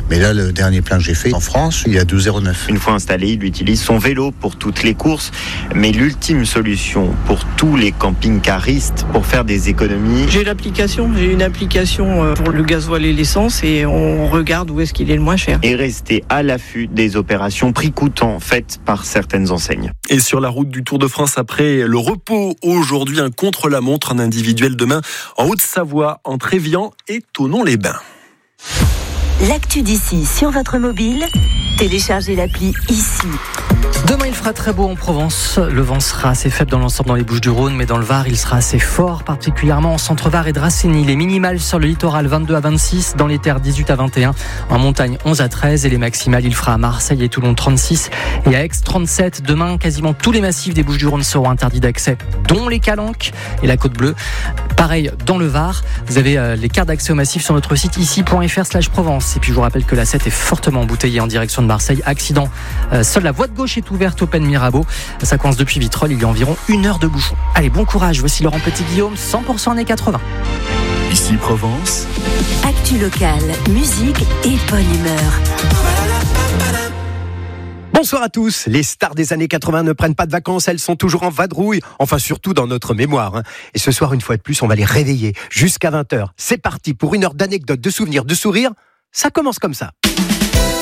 Mais là, le dernier plein que j'ai fait en France, il y a 12,09. Une fois installé, il utilise son vélo pour toutes les courses. Mais l'ultime solution pour tous les camping-caristes pour faire des économies... J'ai une application pour le gasoil et l'essence et on regarde où est-ce qu'il est le moins cher. Et rester à l'affût des opérations prix coûtant faites par certaines enseignes. Et sur la route du Tour de France, après le repos, aujourd'hui un contre-la-montre, un individuel demain en Haute-Savoie, entre Évian et Thonon-les-Bains. L'actu d'ici sur votre mobile, téléchargez l'appli ici. Demain, il fera très beau en Provence. Le vent sera assez faible dans l'ensemble dans les Bouches-du-Rhône, mais dans le Var, il sera assez fort, particulièrement en centre-Var et Dracénie. Les minimales sur le littoral 22 à 26, dans les terres 18 à 21, en montagne 11 à 13 et les maximales, il fera à Marseille et Toulon 36 et à Aix 37. Demain, quasiment tous les massifs des Bouches-du-Rhône seront interdits d'accès, dont les Calanques et la Côte Bleue. Pareil dans le Var, vous avez les cartes d'accès au massif sur notre site ici.fr/Provence. Et puis je vous rappelle que la 7 est fortement embouteillée en direction de Marseille. Accident, seule la voie de gauche est ouverte au Pen Mirabeau. Ça coince depuis Vitrolles, il y a environ 1 heure de bouchon. Allez, bon courage, voici Laurent Petit-Guillaume, 100% années 80. Ici Provence. Actu locale, musique et bonne humeur. Bonsoir à tous. Les stars des années 80 ne prennent pas de vacances, elles sont toujours en vadrouille, enfin surtout dans notre mémoire. Et ce soir, une fois de plus, on va les réveiller jusqu'à 20h. C'est parti pour 1 heure d'anecdotes, de souvenirs, de sourires. Ça commence comme ça.